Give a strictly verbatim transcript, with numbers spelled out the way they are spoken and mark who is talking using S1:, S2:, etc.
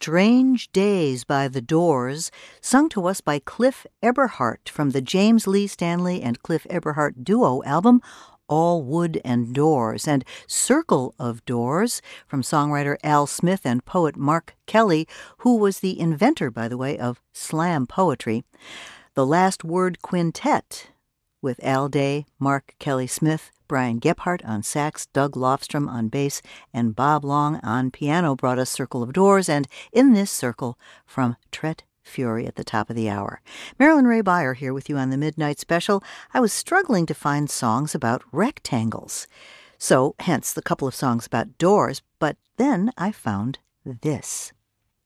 S1: Strange Days by The Doors, sung to us by Cliff Eberhardt from the James Lee Stanley and Cliff Eberhardt duo album, All Wood and Doors, and Circle of Doors from songwriter Al Smith and poet Mark Kelly, who was the inventor, by the way, of slam poetry. The Last Word Quintet with Al Day, Mark Kelly Smith, Brian Gephardt on sax, Doug Lofstrom on bass, and Bob Long on piano brought us Circle of Doors, and In This Circle from Tret Fury at the top of the hour. Marilyn Ray Beyer here with you on the Midnight Special. I was struggling to find songs about rectangles, so hence the couple of songs about doors, but then I found this.